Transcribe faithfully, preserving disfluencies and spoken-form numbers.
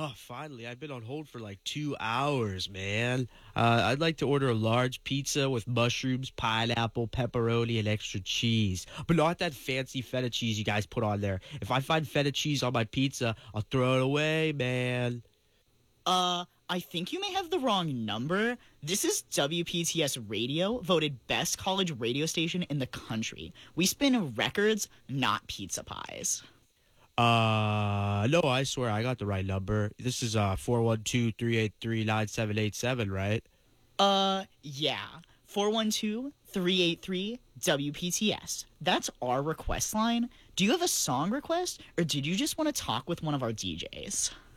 Oh, finally. I've been on hold for like two hours, man. Uh, I'd like to order a large pizza with mushrooms, pineapple, pepperoni, and extra cheese. But not that fancy feta cheese you guys put on there. If I find feta cheese on my pizza, I'll throw it away, man. Uh, I think you may have the wrong number. This is W P T S Radio, voted best college radio station in the country. We spin records, not pizza pies. Uh, no, I swear I got the right number. This is uh four one two, three eight three, nine seven eight seven, right? Uh, yeah. four one two, three eight three, W P T S. That's our request line. Do you have a song request, or did you just want to talk with one of our D Js?